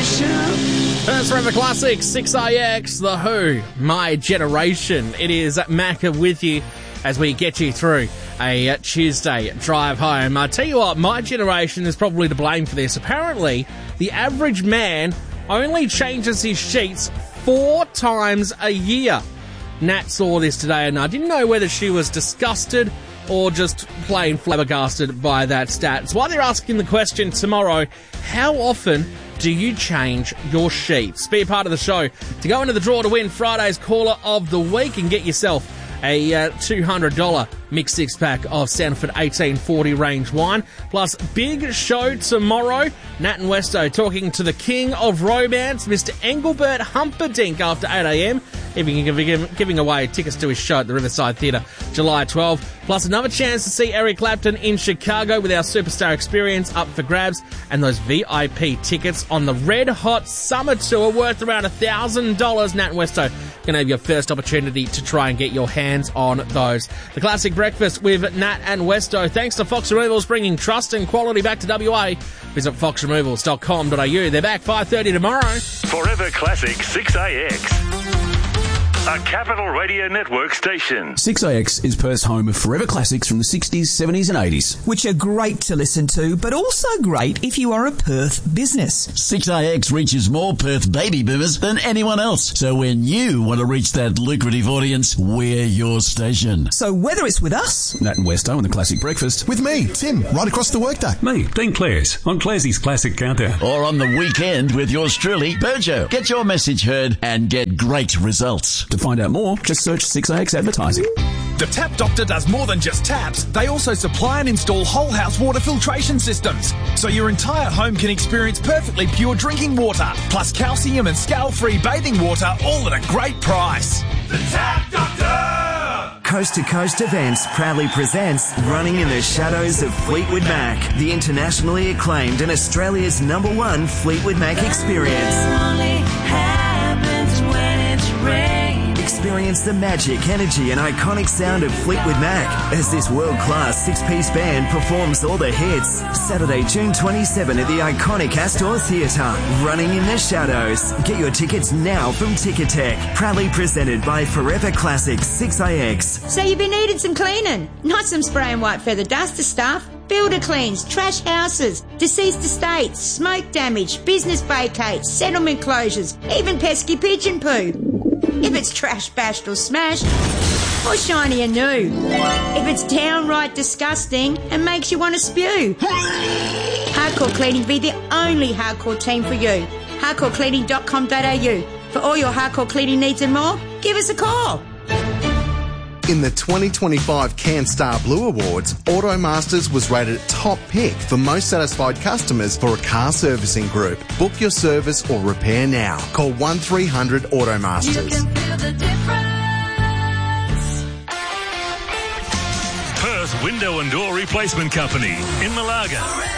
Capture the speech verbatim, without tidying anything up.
First Forever Classic, six A X, The Who, My Generation. It is Macca with you as we get you through a Tuesday drive home. I tell you what, My Generation is probably to blame for this. Apparently, the average man only changes his sheets four times a year. Nat saw this today and I didn't know whether she was disgusted or just plain flabbergasted by that stat. It's why they're asking the question tomorrow, how often do you change your sheets? Be a part of the show to go into the draw to win Friday's Caller of the Week and get yourself a uh, two hundred dollars mixed six-pack of Sanford eighteen forty range wine. Plus, big show tomorrow. Nat and Westo talking to the king of romance, Mister Engelbert Humperdinck, after eight a.m. Giving, giving away tickets to his show at the Riverside Theatre, July twelfth. Plus, another chance to see Eric Clapton in Chicago with our Superstar Experience up for grabs. And those V I P tickets on the Red Hot Summer Tour worth around one thousand dollars. Nat and Westo can have your first opportunity to try and get your hands on those. The Classic Breakfast with Nat and Westo. Thanks to Fox Removals, bringing trust and quality back to W A. Visit fox removals dot com dot a u. They're back five thirty tomorrow. Forever Classic six A X. A Capital Radio Network station. six A X is Perth's home of forever classics from the sixties, seventies and eighties. Which are great to listen to, but also great if you are a Perth business. six A X reaches more Perth baby boomers than anyone else. So when you want to reach that lucrative audience, we're your station. So whether it's with us, Nat and Westo and the Classic Breakfast. With me, Tim, right across the workday. Me, Dean Clares, on Clarsey's Classic Countdown. Or on the weekend with yours truly, Burjo. Get your message heard and get great results. To find out more, just search six A X Advertising. The Tap Doctor does more than just taps. They also supply and install whole house water filtration systems, so your entire home can experience perfectly pure drinking water, plus calcium and scale-free bathing water, all at a great price. The Tap Doctor! Coast to Coast Events proudly presents Running in the Shadows of Fleetwood Mac, the internationally acclaimed and Australia's number one Fleetwood Mac experience. Experience the magic, energy and iconic sound of Fleetwood Mac as this world-class six-piece band performs all the hits. Saturday, June twenty-seventh at the iconic Astor Theatre. Running in the Shadows. Get your tickets now from Ticketek. Proudly presented by Forever Classic six A X. So you've been needing some cleaning? Not some spray and white feather duster stuff. Builder cleans, trash houses, deceased estates, smoke damage, business vacates, settlement closures, even pesky pigeon poo. If it's trash, bashed or smashed, or shiny and new. If it's downright disgusting and makes you want to spew. Hardcore Cleaning be the only hardcore team for you. hardcore cleaning dot com dot a u. For all your hardcore cleaning needs and more, give us a call. In the twenty twenty-five CanStar Blue Awards, Automasters was rated top pick for most satisfied customers for a car servicing group. Book your service or repair now. Call one three hundred Automasters. You can feel the difference. Perth Window and Door Replacement Company in Malaga.